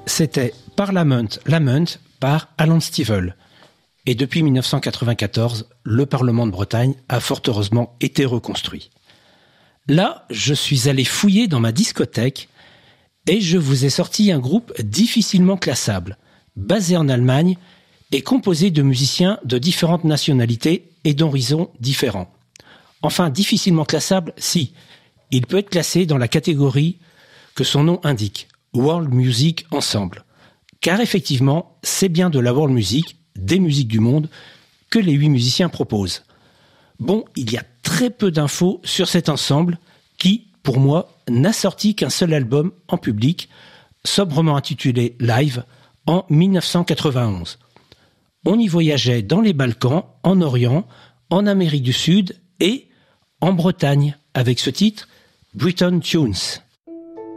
C'était Parliament Lament par Alan Stivell. Et depuis 1994, le Parlement de Bretagne a fort heureusement été reconstruit. Là, je suis allé fouiller dans ma discothèque et je vous ai sorti un groupe difficilement classable, basé en Allemagne et composé de musiciens de différentes nationalités et d'horizons différents. Enfin, difficilement classable, si. Il peut être classé dans la catégorie que son nom indique, World Music Ensemble. Car effectivement, c'est bien de la world music, des musiques du monde, que les 8 musiciens proposent. Bon, il y a très peu d'infos sur cet ensemble qui, pour moi, n'a sorti qu'un seul album en public, sobrement intitulé Live, en 1991. On y voyageait dans les Balkans, en Orient, en Amérique du Sud et en Bretagne, avec ce titre, Britain Tunes.